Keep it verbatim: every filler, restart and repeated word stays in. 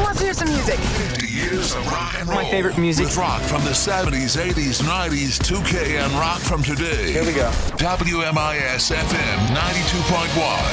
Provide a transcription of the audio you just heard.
wants to hear some music? fifty years of rock and roll. My favorite music. With rock from the seventies, eighties, nineties, two K, and rock from today. Here we go. W M I S F M ninety-two point one.